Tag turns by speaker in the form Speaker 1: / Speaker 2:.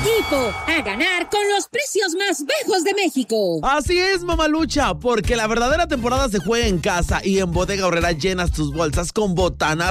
Speaker 1: equipo, a ganar con los precios más bajos de México.
Speaker 2: Así es, mamalucha, porque la verdadera temporada se juega en casa y en Bodega Aurrera llenas tus bolsas con botanas